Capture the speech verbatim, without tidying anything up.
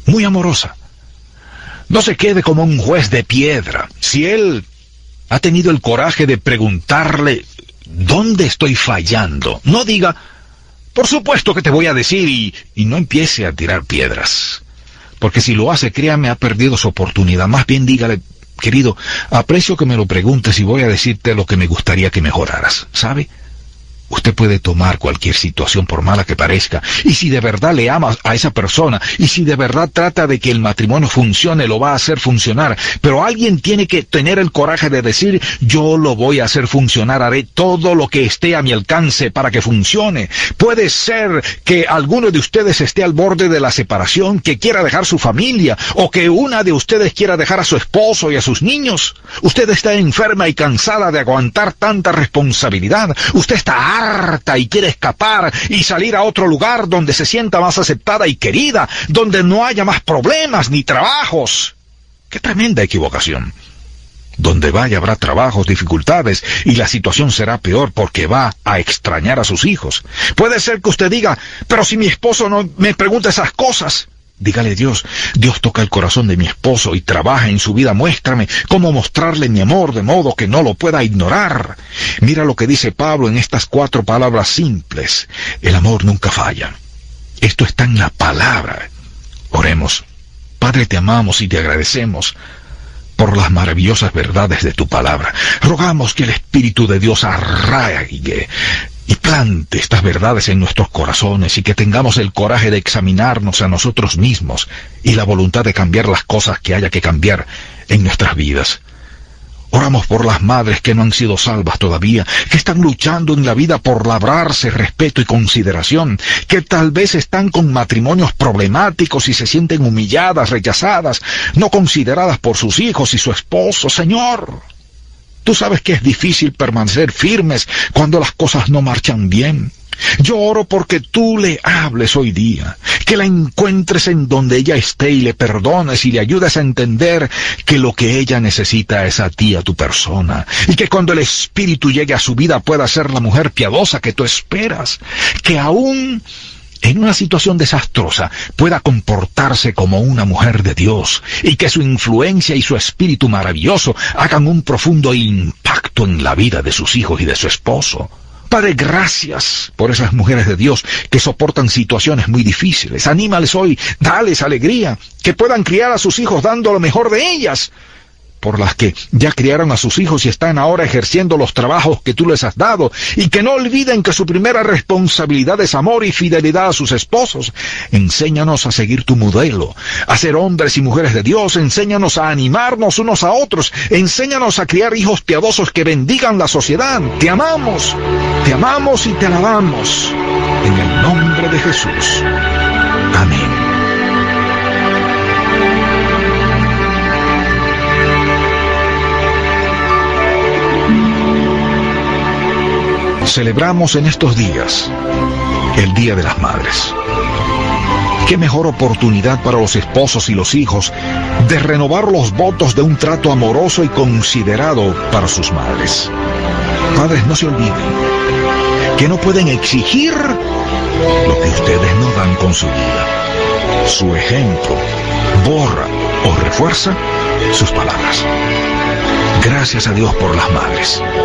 muy amorosa. No se quede como un juez de piedra. Si él ha tenido el coraje de preguntarle, ¿dónde estoy fallando?, no diga, por supuesto que te voy a decir, y, y no empiece a tirar piedras. Porque si lo hace, créame, ha perdido su oportunidad. Más bien dígale, querido, aprecio que me lo preguntes y voy a decirte lo que me gustaría que mejoraras. ¿Sabe? Usted puede tomar cualquier situación por mala que parezca, y si de verdad le ama a esa persona, y si de verdad trata de que el matrimonio funcione, lo va a hacer funcionar. Pero alguien tiene que tener el coraje de decir, yo lo voy a hacer funcionar, haré todo lo que esté a mi alcance para que funcione. Puede ser que alguno de ustedes esté al borde de la separación, que quiera dejar su familia, o que una de ustedes quiera dejar a su esposo y a sus niños. Usted está enferma y cansada de aguantar tanta responsabilidad. Usted está harta y quiere escapar y salir a otro lugar donde se sienta más aceptada y querida, donde no haya más problemas ni trabajos. ¡Qué tremenda equivocación! Donde vaya habrá trabajos, dificultades, y la situación será peor porque va a extrañar a sus hijos. Puede ser que usted diga, pero si mi esposo no me pregunta esas cosas. Dígale Dios, Dios toca el corazón de mi esposo y trabaja en su vida, muéstrame cómo mostrarle mi amor de modo que no lo pueda ignorar. Mira lo que dice Pablo en estas cuatro palabras simples. El amor nunca falla. Esto está en la palabra. Oremos. Padre, te amamos y te agradecemos por las maravillosas verdades de tu palabra. Rogamos que el Espíritu de Dios arraigue y plante estas verdades en nuestros corazones, y que tengamos el coraje de examinarnos a nosotros mismos y la voluntad de cambiar las cosas que haya que cambiar en nuestras vidas. Oramos por las madres que no han sido salvas todavía, que están luchando en la vida por labrarse respeto y consideración, que tal vez están con matrimonios problemáticos y se sienten humilladas, rechazadas, no consideradas por sus hijos y su esposo. Señor, tú sabes que es difícil permanecer firmes cuando las cosas no marchan bien. Yo oro porque tú le hables hoy día, que la encuentres en donde ella esté y le perdones y le ayudes a entender que lo que ella necesita es a ti, a tu persona, y que cuando el Espíritu llegue a su vida pueda ser la mujer piadosa que tú esperas, que aún en una situación desastrosa pueda comportarse como una mujer de Dios, y que su influencia y su espíritu maravilloso hagan un profundo impacto en la vida de sus hijos y de su esposo. Padre, gracias por esas mujeres de Dios que soportan situaciones muy difíciles. Anímales hoy, dales alegría, que puedan criar a sus hijos dando lo mejor de ellas, por las que ya criaron a sus hijos y están ahora ejerciendo los trabajos que tú les has dado, y que no olviden que su primera responsabilidad es amor y fidelidad a sus esposos. Enséñanos a seguir tu modelo, a ser hombres y mujeres de Dios. Enséñanos a animarnos unos a otros. Enséñanos a criar hijos piadosos que bendigan la sociedad. Te amamos, te amamos y te alabamos. En el nombre de Jesús. Amén. Celebramos en estos días el Día de las Madres. Qué mejor oportunidad para los esposos y los hijos de renovar los votos de un trato amoroso y considerado para sus madres. Padres, no se olviden que no pueden exigir lo que ustedes no dan con su vida. Su ejemplo borra o refuerza sus palabras. Gracias a Dios por las madres.